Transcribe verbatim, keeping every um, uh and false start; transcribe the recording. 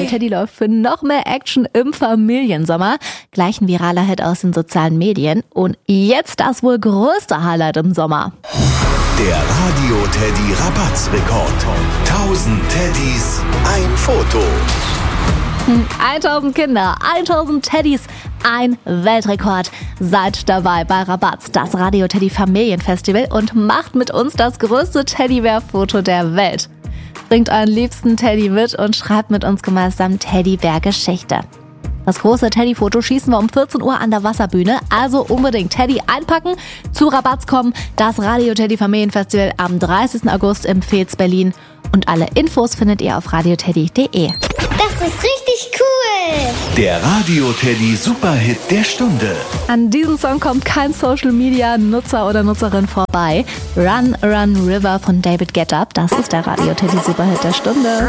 Teddy läuft für noch mehr Action im Familiensommer. Gleich ein viraler Hit aus den sozialen Medien. Und jetzt das wohl größte Highlight im Sommer. Der Radio Teddy Rabattsrekord. tausend Teddys, ein Foto. tausend Kinder, tausend Teddys, ein Weltrekord. Seid dabei bei Rabatz, das Radio Teddy Familienfestival, und macht mit uns das größte Teddybär-Foto der Welt. Bringt euren liebsten Teddy mit und schreibt mit uns gemeinsam Teddybär-Geschichte. Das große Teddy-Foto schießen wir um vierzehn Uhr an der Wasserbühne, also unbedingt Teddy einpacken, zu Rabatz kommen, das Radio Teddy Familienfestival am dreißigsten August im Veets Berlin. Und alle Infos findet ihr auf radioteddy punkt de. Das ist richtig cool! Der Radio Teddy Superhit der Stunde. An diesem Song kommt kein Social-Media-Nutzer oder Nutzerin vorbei. Run, Run, River von David Guetta, das ist der Radio Teddy Superhit der Stunde.